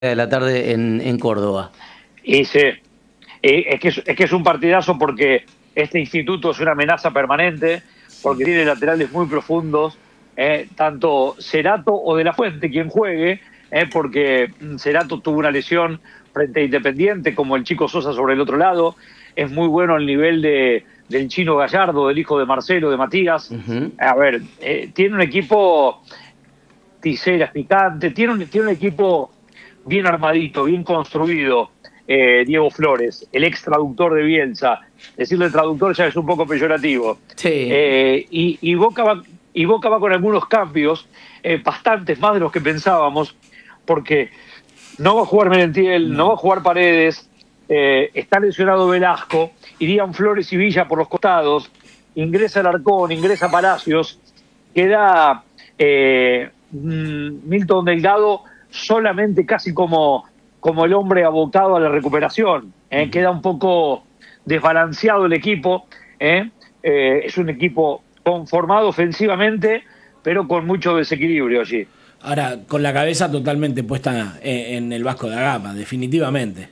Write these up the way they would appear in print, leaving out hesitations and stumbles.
de la tarde en Córdoba. Y sí, es que es un partidazo porque este instituto es una amenaza permanente, porque tiene laterales muy profundos, tanto Cerato o De la Fuente, quien juegue, porque Cerato tuvo una lesión frente a Independiente, como el Chico Sosa sobre el otro lado. Es muy bueno al nivel del Chino Gallardo, del hijo de Marcelo, de Matías. Uh-huh. A ver, tiene un equipo tiseras picante, tiene un equipo bien armadito, bien construido. Diego Flores, el ex traductor de Bielsa. Decirle traductor ya es un poco peyorativo. Sí. Y Boca va con algunos cambios, bastantes más de los que pensábamos, porque no va a jugar Merentiel, no va a jugar Paredes, está lesionado Velasco, irían Flores y Villa por los costados, ingresa Alarcón, ingresa Palacios, queda Milton Delgado solamente casi como el hombre abocado a la recuperación. Queda un poco desbalanceado el equipo. Es un equipo conformado ofensivamente, pero con mucho desequilibrio allí. Ahora, con la cabeza totalmente puesta en el Vasco da Gama, definitivamente.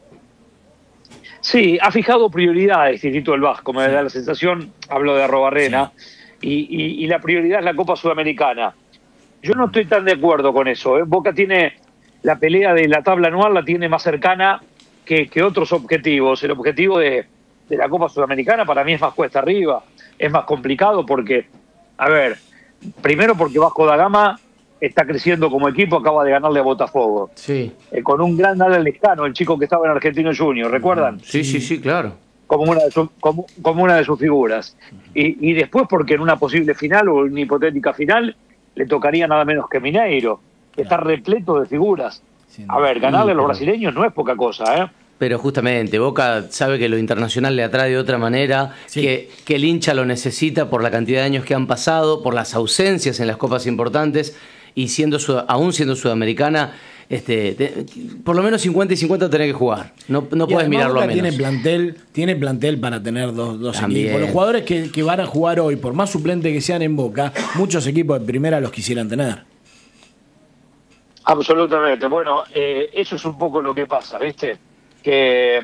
Sí, ha fijado prioridades Instituto del Vasco, me da la sensación, hablo de Arrobarrena, sí. y la prioridad es la Copa Sudamericana. Yo no estoy tan de acuerdo con eso. Boca tiene la pelea de la tabla anual, la tiene más cercana que otros objetivos. El objetivo de la Copa Sudamericana para mí es más cuesta arriba, es más complicado porque, a ver, primero porque Vasco da Gama está creciendo como equipo, acaba de ganarle a Botafogo. Sí. Con un gran Alan Lescano, el chico que estaba en Argentino Junior, ¿recuerdan? Sí, claro. Como una de sus figuras. Y después porque en una posible final o una hipotética final le tocaría nada menos que Mineiro, que está repleto de figuras. A ver, ganarle a los brasileños no es poca cosa, ¿eh? Pero justamente, Boca sabe que lo internacional le atrae de otra manera, sí. que el hincha lo necesita por la cantidad de años que han pasado, por las ausencias en las copas importantes, y aún siendo sudamericana, por lo menos 50 y 50 tenés que jugar. No puedes mirarlo a menos. Tiene plantel para tener dos equipos. Los jugadores que van a jugar hoy, por más suplentes que sean en Boca, muchos equipos de primera los quisieran tener. Absolutamente. Bueno, eso es un poco lo que pasa, ¿viste? Que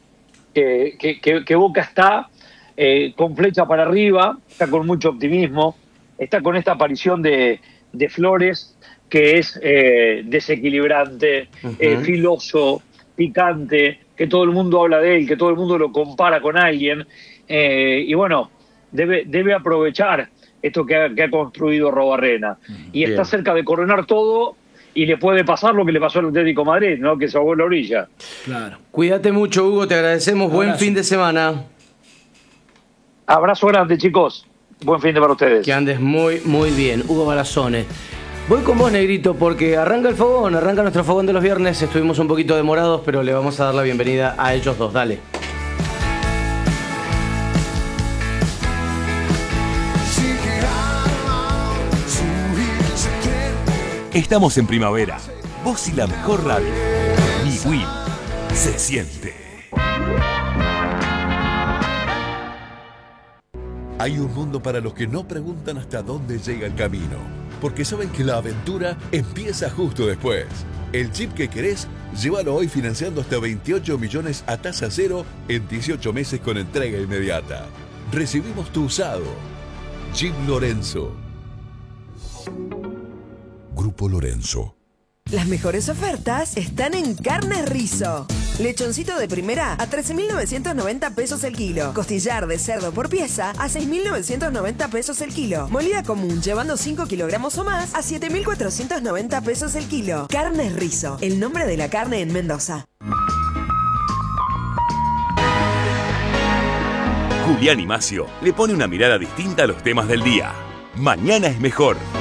Boca está con flecha para arriba, está con mucho optimismo, está con esta aparición de Flores, que es desequilibrante, uh-huh. Filoso, picante, que todo el mundo habla de él, que todo el mundo lo compara con alguien, y bueno, debe aprovechar esto que ha construido Arrobarrena, y está cerca de coronar todo. Y le puede pasar lo que le pasó al Atlético de Madrid, ¿no? Que se ahogó en la orilla. Claro. Cuídate mucho, Hugo, te agradecemos. Buen fin de semana. Abrazo grande, chicos. Buen fin de para ustedes. Que andes muy, muy bien. Hugo Barazone. Voy con vos, Negrito, porque arranca nuestro fogón de los viernes. Estuvimos un poquito demorados, pero le vamos a dar la bienvenida a ellos dos. Dale. Estamos en primavera. Vos y la mejor radio. Mi Will se siente. Hay un mundo para los que no preguntan hasta dónde llega el camino, porque saben que la aventura empieza justo después. El chip que querés, llévalo hoy financiando hasta 28 millones a tasa cero en 18 meses con entrega inmediata. Recibimos tu usado. Jeep Lorenzo. Grupo Lorenzo. Las mejores ofertas están en Carnes Rizo. Lechoncito de primera a 13.990 pesos el kilo. Costillar de cerdo por pieza a 6.990 pesos el kilo. Molida común llevando 5 kilogramos o más a 7.490 pesos el kilo. Carnes Rizo, el nombre de la carne en Mendoza. Julián y Macio le pone una mirada distinta a los temas del día. Mañana es mejor.